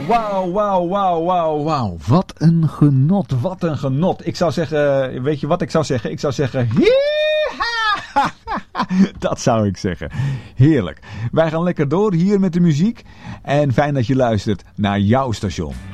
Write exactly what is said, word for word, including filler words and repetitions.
Wauw, wauw, wauw, wauw, wauw. Wat een genot, wat een genot. Ik zou zeggen, weet je wat ik zou zeggen? Ik zou zeggen, yeeha! Dat zou ik zeggen. Heerlijk. Wij gaan lekker door hier met de muziek. En fijn dat je luistert naar jouw station.